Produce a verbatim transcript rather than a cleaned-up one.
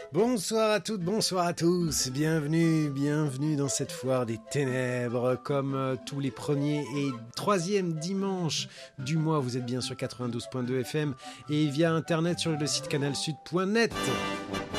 Bonsoir à toutes, bonsoir à tous, bienvenue, bienvenue dans cette foire des ténèbres, comme euh, tous les premiers et troisièmes dimanches du mois, vous êtes bien sur quatre-vingt-douze point deux F M et via internet sur le site canal sud point net.